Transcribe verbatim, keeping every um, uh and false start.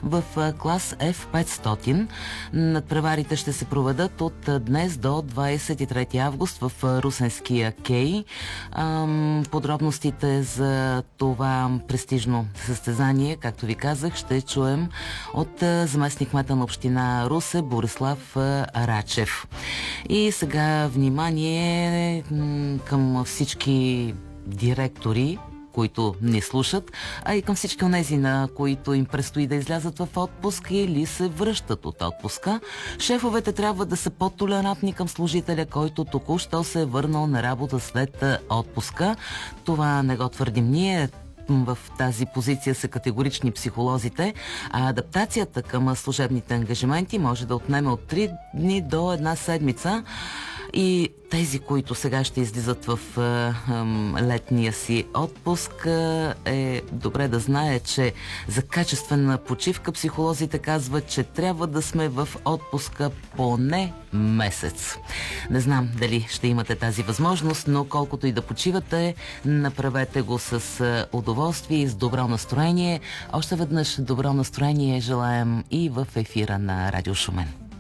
в клас Еф петстотин. Надпреварите ще се проведат от днес до двадесет и трети август в русенския Кей. Подробностите за това престижно състезание, както ви казах, ще чуем от заместник-кмета на община Русе Борислав Рачев. И сега внимание към всички директори, които не слушат, а и към всички онези, на които им предстои да излязат в отпуск или се връщат от отпуска. Шефовете трябва да са по-толерантни към служителя, който току-що се е върнал на работа след отпуска. Това не го твърдим ние. В тази позиция са категорични психолозите, а адаптацията към служебните ангажименти може да отнеме от три дни до една седмица. И тези, които сега ще излизат в е, е, летния си отпуск, е добре да знае, че за качествена почивка психолозите казват, че трябва да сме в отпуска поне месец. Не знам дали ще имате тази възможност, но колкото и да почивате, направете го с удоволствие и с добро настроение. Още веднъж добро настроение желаем и в ефира на Радио Шумен.